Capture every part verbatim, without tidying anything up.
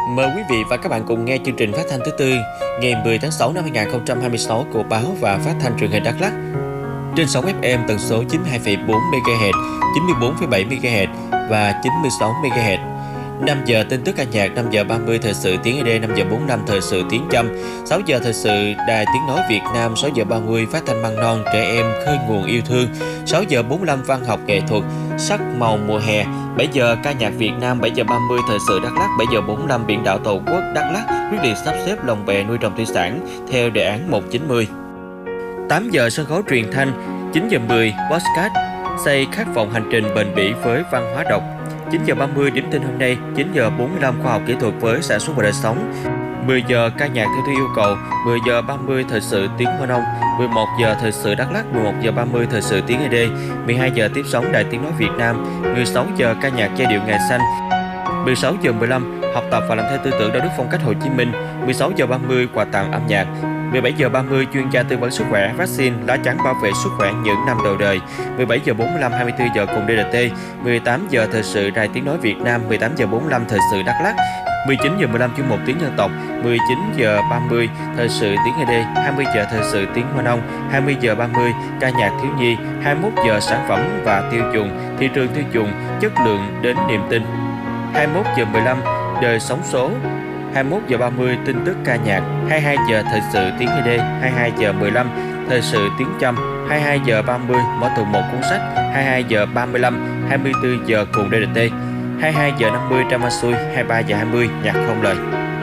Mời quý vị và các bạn cùng nghe chương trình phát thanh thứ tư ngày mười tháng sáu năm hai nghìn không trăm hai mươi sáu của báo và phát thanh truyền hình Đắk Lắk trên sóng ép em tần số chín mươi hai phẩy bốn mê ga héc, chín mươi bốn phẩy bảy mê ga héc và chín mươi sáu mê ga héc. năm giờ tin tức ca nhạc, năm giờ ba mươi thời sự tiếng e đê, năm giờ bốn mươi lăm thời sự tiếng Chăm, sáu giờ thời sự Đài Tiếng nói Việt Nam, sáu giờ ba mươi phát thanh măng non trẻ em khơi nguồn yêu thương, sáu giờ bốn mươi lăm văn học nghệ thuật sắc màu mùa hè, bảy giờ ca nhạc Việt Nam, bảy giờ ba mươi thời sự Đắk Lắk, bảy giờ bốn mươi lăm biển đảo Tổ quốc Đắk Lắk quyết định sắp xếp lồng bè nuôi trồng thủy sản theo đề án một chín mươi. tám giờ sân khấu truyền thanh, chín giờ mười podcast xây khát vọng hành trình bền bỉ với văn hóa đọc. chín giờ ba mươi điểm tin hôm nay, chín giờ bốn mươi lăm khoa học kỹ thuật với sản xuất và đời sống. mười giờ ca nhạc theo yêu cầu, mười giờ ba mươi thời sự tiếng Hoa Nông, mười một giờ thời sự Đắk Lắk, mười một giờ ba mươi thời sự tiếng e đê, mười hai giờ tiếp sóng Đài Tiếng nói Việt Nam, mười sáu giờ ca nhạc giai điệu ngày xanh, mười sáu giờ mười lăm học tập và làm theo tư tưởng đạo đức phong cách Hồ Chí Minh, mười sáu giờ ba mươi quà tặng âm nhạc, mười bảy giờ ba mươi chuyên gia tư vấn sức khỏe vaccine lá chắn bảo vệ sức khỏe những năm đầu đời, mười bảy giờ bốn mươi lăm hai mươi tư giờ cùng đê đê tê, mười tám giờ thời sự Đài Tiếng nói Việt Nam, mười tám giờ bốn mươi lăm thời sự Đắk Lắk, mười chín giờ mười lăm chuyên mục tiếng dân tộc, mười chín giờ ba mươi thời sự tiếng e đê, hai mươi giờ thời sự tiếng Hoa Nông, hai mươi giờ ba mươi ca nhạc thiếu nhi, hai mươi mốt giờ sản phẩm và tiêu dùng, thị trường tiêu dùng, chất lượng đến niềm tin, hai mươi mốt giờ mười lăm đời sống số, hai mươi mốt giờ ba mươi tin tức ca nhạc, hai mươi hai giờ thời sự tiếng e đê, hai mươi hai giờ mười lăm thời sự tiếng Chăm, hai mươi hai giờ ba mươi mở tủ một cuốn sách, hai mươi hai giờ ba mươi lăm, hai mươi tư giờ cùng đê đê tê, hai mươi hai giờ năm mươi drama xui, hai mươi ba giờ hai mươi nhạc không lời.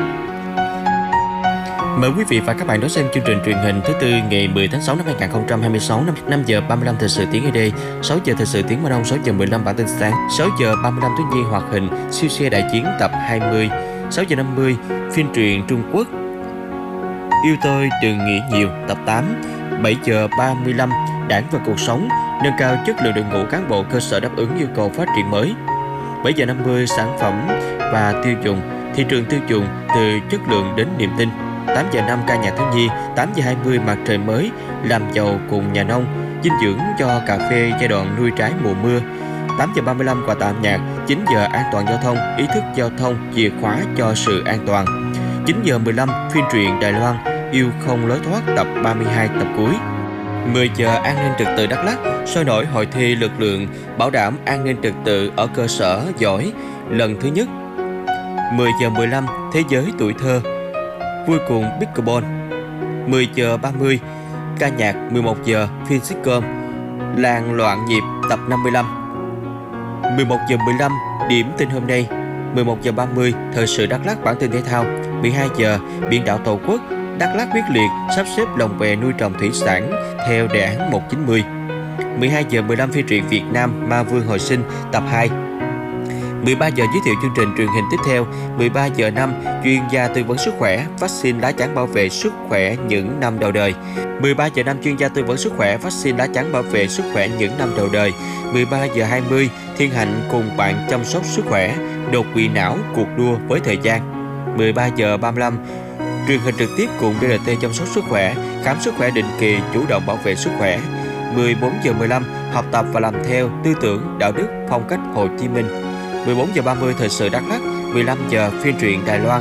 Mời quý vị và các bạn đón xem chương trình truyền hình thứ tư ngày mười tháng sáu năm hai nghìn không trăm hai mươi sáu, năm giờ ba mươi lăm thời sự tiếng e đê, sáu giờ thời sự tiếng Hoa Đông, sáu giờ mười lăm bản tin sáng, sáu giờ ba mươi lăm thiếu nhi hoạt hình siêu xe đại chiến tập hai mươi, sáu giờ năm mươi phim truyện Trung Quốc Yêu tôi đừng nghĩ nhiều tập tám, bảy giờ ba mươi lăm Đảng và cuộc sống nâng cao chất lượng đội ngũ cán bộ cơ sở đáp ứng yêu cầu phát triển mới, bảy giờ năm mươi sản phẩm và tiêu dùng, thị trường tiêu dùng từ chất lượng đến niềm tin, tám giờ năm ca nhạc thiếu nhi, tám giờ hai mươi mặt trời mới làm giàu cùng nhà nông, dinh dưỡng cho cà phê giai đoạn nuôi trái mùa mưa, tám giờ ba mươi lăm quà tặng nhạc, chín giờ an toàn giao thông, ý thức giao thông, chìa khóa cho sự an toàn, chín giờ mười lăm phim truyện Đài Loan Yêu không lối thoát tập ba mươi hai tập cuối, mười giờ an ninh trật tự Đắk Lắk sôi nổi hội thi lực lượng bảo đảm an ninh trật tự ở cơ sở giỏi lần thứ nhất, mười giờ mười lăm thế giới tuổi thơ vui cùng pickleball, mười giờ ba mươi ca nhạc, mười một giờ phim sitcom Làng loạn nhịp tập năm mươi lăm, mười một giờ mười lăm điểm tin hôm nay, mười một giờ ba mươi thời sự Đắk Lắk bản tin thể thao, mười hai giờ biển đảo Tổ quốc Đắk Lắk quyết liệt sắp xếp lồng bè nuôi trồng thủy sản theo đề án một chín mươi, mười hai giờ mười lăm phim truyện Việt Nam Ma Vương hồi sinh tập hai, mười ba giờ giới thiệu chương trình truyền hình tiếp theo, mười ba giờ năm chuyên gia tư vấn sức khỏe vaccine lá chắn bảo vệ sức khỏe những năm đầu đời, mười ba giờ năm chuyên gia tư vấn sức khỏe vaccine lá chắn bảo vệ sức khỏe những năm đầu đời, mười ba giờ hai mươi Thiên Hạnh cùng bạn chăm sóc sức khỏe đột quỵ não cuộc đua với thời gian, mười ba giờ ba mươi lăm truyền hình trực tiếp cùng đê đê tê chăm sóc sức khỏe khám sức khỏe định kỳ chủ động bảo vệ sức khỏe, mười bốn giờ mười lăm học tập và làm theo tư tưởng đạo đức phong cách Hồ Chí Minh, mười bốn giờ ba mươi thời sự Đắk Lắk, mười lăm giờ phim truyện Đài Loan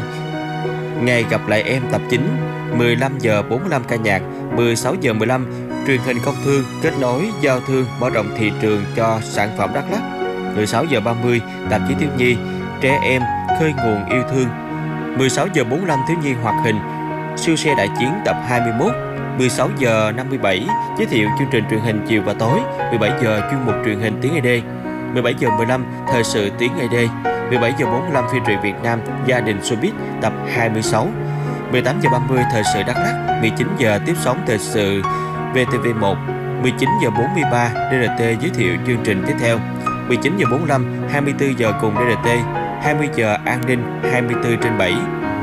Ngày gặp lại em tập chín, mười lăm giờ bốn mươi lăm ca nhạc, mười sáu giờ mười lăm truyền hình công thương kết nối giao thương mở rộng thị trường cho sản phẩm Đắk Lắk, mười sáu giờ ba mươi tạp chí thiếu nhi trẻ em khơi nguồn yêu thương, mười sáu giờ bốn mươi lăm thiếu nhi hoạt hình siêu xe đại chiến tập hai mươi mốt, mười sáu giờ năm mươi bảy giới thiệu chương trình truyền hình chiều và tối, mười bảy giờ chuyên mục truyền hình tiếng e đê, mười bảy giờ mười lăm thời sự tiếng e đê, mười bảy giờ bốn mươi lăm phim truyện Việt Nam Gia đình showbiz tập hai mươi sáu, mười tám giờ ba mươi thời sự Đắk Lắk, mười chín giờ tiếp sóng thời sự vê tê vê một, mười chín giờ bốn mươi ba đê đê tê giới thiệu chương trình tiếp theo, mười chín giờ bốn mươi lăm, hai mươi tư giờ cùng đê đê tê, hai mươi giờ an ninh hai mươi tư trên bảy,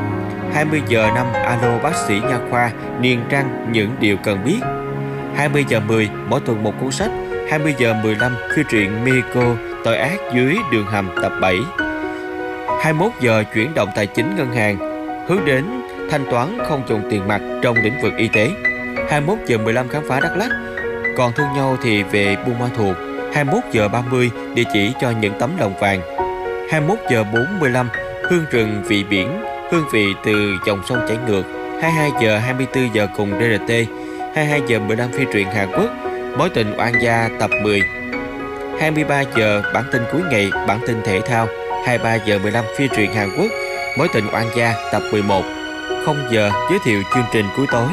hai mươi giờ năm alo bác sĩ nha khoa niềng răng những điều cần biết, hai mươi giờ mười mỗi tuần một cuốn sách, hai mươi giờ mười lăm phim truyện Mexico tội ác dưới đường hầm tập bảy, hai mươi mốt giờ chuyển động tài chính ngân hàng hướng đến thanh toán không dùng tiền mặt trong lĩnh vực y tế, hai mươi mốt giờ mười lăm khám phá Đắk Lắk còn thương nhau thì về Buôn Ma Thuột, hai mươi mốt giờ ba mươi địa chỉ cho những tấm lòng vàng, hai mươi mốt giờ bốn mươi lăm hương rừng vị biển Hương vị từ dòng sông chảy ngược, hai mươi hai giờ hai mươi tư giờ cùng đê rờ tê, hai mươi hai giờ mười lăm phi truyện Hàn Quốc, Mối tình oan gia tập mười, hai mươi ba giờ bản tin cuối ngày, bản tin thể thao, hai mươi ba giờ mười lăm phi truyện Hàn Quốc, Mối tình oan gia tập mười một, không giờ giới thiệu chương trình cuối tối.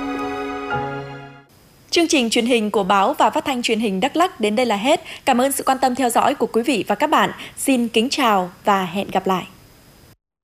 Chương trình truyền hình của báo và phát thanh truyền hình Đắk Lắk đến đây là hết. Cảm ơn sự quan tâm theo dõi của quý vị và các bạn. Xin kính chào và hẹn gặp lại.